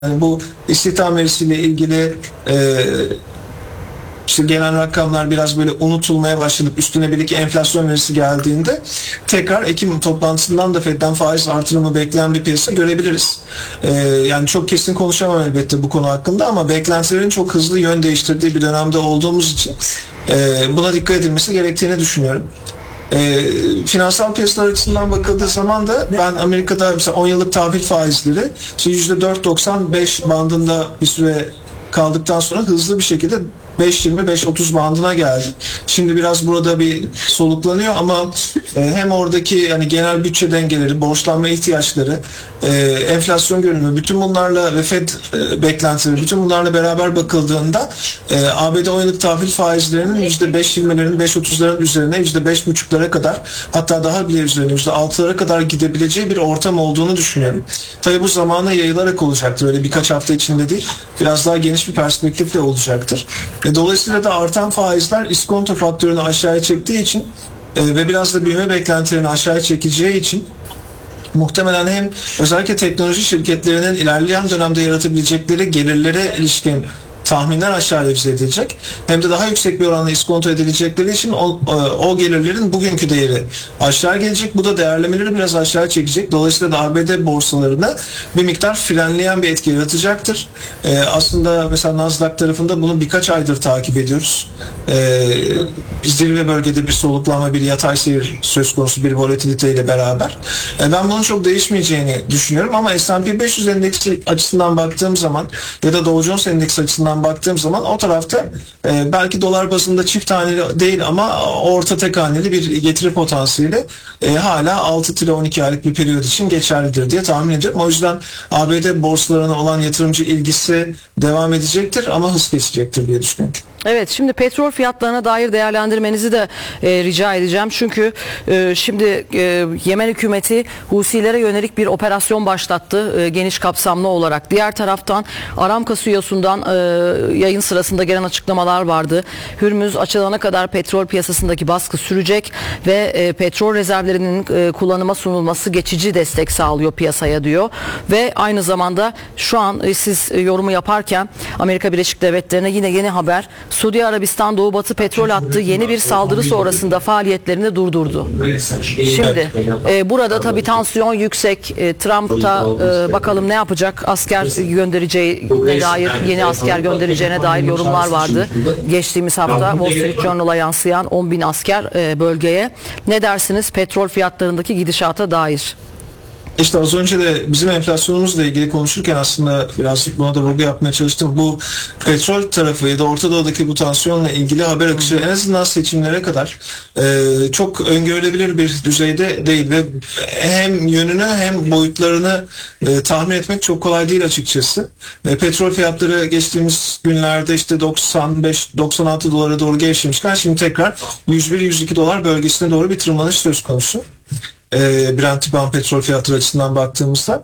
Yani bu istihdam verisiyle ilgili işte gelen rakamlar biraz böyle unutulmaya başlanıp üstüne bir iki enflasyon verisi geldiğinde tekrar Ekim toplantısından da Fed'den faiz artırımı bekleyen bir piyasa görebiliriz. Yani çok kesin konuşamam elbette bu konu hakkında ama beklentilerin çok hızlı yön değiştirdiği bir dönemde olduğumuz için buna dikkat edilmesi gerektiğini düşünüyorum. Finansal piyasalar açısından bakıldığı zaman da ben Amerika'da mesela 10 yıllık tahvil faizleri işte %4.95 bandında bir süre kaldıktan sonra hızlı bir şekilde 5.20-5.30 bandına geldi. Şimdi biraz burada bir soluklanıyor ama hem oradaki yani genel bütçe dengeleri, borçlanma ihtiyaçları, enflasyon görünümü, bütün bunlarla ve Fed beklentileri, bütün bunlarla beraber bakıldığında ABD 10 yıllık tahvil faizlerinin %5.20'lerin, 5.30'ların üzerine %5.5'lara kadar, hatta daha bile üzerine %6'lara kadar gidebileceği bir ortam olduğunu düşünüyorum. Tabii bu zamana yayılarak olacaktır. Öyle birkaç hafta içinde değil. Biraz daha geniş bir perspektifle olacaktır. Dolayısıyla da artan faizler iskonto faktörünü aşağıya çektiği için ve biraz da büyüme beklentilerini aşağıya çekeceği için muhtemelen hem özellikle teknoloji şirketlerinin ilerleyen dönemde yaratabilecekleri gelirlere ilişkin tahminler aşağı revize edilecek. Hem de daha yüksek bir oranla iskonto edilecekleri için o gelirlerin bugünkü değeri aşağı gelecek. Bu da değerlemeleri biraz aşağı çekecek. Dolayısıyla da ABD borsalarına bir miktar frenleyen bir etki yaratacaktır. Aslında mesela Nasdaq tarafında bunu birkaç aydır takip ediyoruz. Zirve bölgede bir soluklanma, bir yatay seyir söz konusu, bir volatilite ile beraber. Ben bunun çok değişmeyeceğini düşünüyorum ama S&P 500 endeksi açısından baktığım zaman ya da Dow Jones endeksi açısından baktığım zaman o tarafta belki dolar bazında çift taneli değil ama orta tek haneli bir getiri potansiyeli hala 6 ila 12 aylık bir periyod için geçerlidir diye tahmin ediyorum. O yüzden ABD borsalarına olan yatırımcı ilgisi devam edecektir ama hız kesecektir diye düşünüyorum. Evet, şimdi petrol fiyatlarına dair değerlendirmenizi de rica edeceğim. Çünkü şimdi Yemen hükümeti Husilere yönelik bir operasyon başlattı geniş kapsamlı olarak. Diğer taraftan Aramco CEO'sundan yayın sırasında gelen açıklamalar vardı. Hürmüz açılana kadar petrol piyasasındaki baskı sürecek ve petrol rezervlerinin kullanıma sunulması geçici destek sağlıyor piyasaya diyor. Ve aynı zamanda şu an siz yorumu yaparken Amerika Birleşik Devletleri'ne yine yeni haber. Suudi Arabistan Doğu Batı petrol hattı yeni bir saldırı sonrasında faaliyetlerini durdurdu. Şimdi burada tabii tansiyon yüksek. Trump da bakalım ne yapacak? Asker göndereceğine dair, yeni asker göndereceğine dair yorumlar vardı. Geçtiğimiz hafta Wall Street Journal'a yansıyan 10.000 asker bölgeye. Ne dersiniz petrol fiyatlarındaki gidişata dair? İşte az önce de bizim enflasyonumuzla ilgili konuşurken aslında birazcık buna da vurgu yapmaya çalıştım. Bu petrol tarafı ya da Orta Doğu'daki bu tansiyonla ilgili haber akışı en azından seçimlere kadar çok öngörülebilir bir düzeyde değil ve hem yönünü hem boyutlarını tahmin etmek çok kolay değil açıkçası. Petrol fiyatları geçtiğimiz günlerde işte 95-96 dolara doğru gevşemişken şimdi tekrar 101-102 dolar bölgesine doğru bir tırmanış söz konusu. Brent tipan petrol fiyatları açısından baktığımızda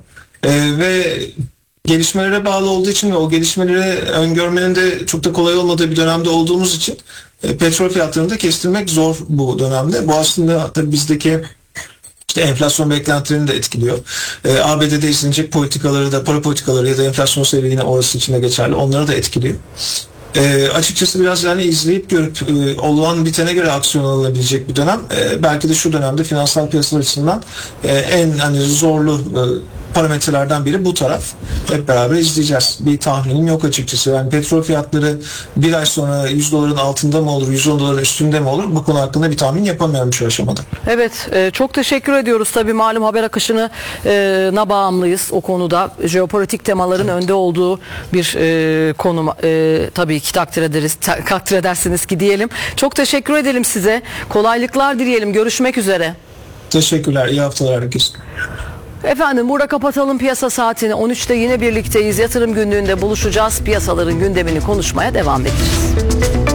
ve gelişmelere bağlı olduğu için ve o gelişmeleri öngörmenin de çok da kolay olmadığı bir dönemde olduğumuz için petrol fiyatlarını da kestirmek zor bu dönemde. Bu aslında tabii bizdeki işte enflasyon beklentilerini de etkiliyor. ABD'de izlenecek politikaları da, para politikaları ya da enflasyon seviyesi yine orası için de geçerli. Onları da etkiliyor. Açıkçası biraz yani izleyip görüp olan bitene göre aksiyon alınabilecek bir dönem. Belki de şu dönemde finansal piyasalar açısından en hani zorlu parametrelerden biri bu taraf. Hep beraber izleyeceğiz. Bir tahminim yok açıkçası. Yani petrol fiyatları bir ay sonra 100 doların altında mı olur, 110 doların üstünde mi olur? Bu konu hakkında bir tahmin yapamıyorum şu aşamada. Evet, çok teşekkür ediyoruz. Tabii malum haber akışına bağımlıyız o konuda. Jeopolitik temaların önde olduğu bir konu tabii ki takdir edersiniz ki diyelim. Çok teşekkür edelim size. Kolaylıklar dileyelim. Görüşmek üzere. Teşekkürler. İyi haftalar herkese. Efendim burada kapatalım piyasa saatini. 13'te yine birlikteyiz. Yatırım günlüğünde buluşacağız. Piyasaların gündemini konuşmaya devam edeceğiz.